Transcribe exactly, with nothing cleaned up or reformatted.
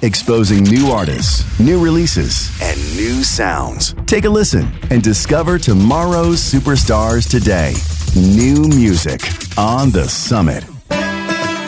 exposing new artists, new releases, and new sounds. Take a listen and discover tomorrow's superstars today. New music on The Summit.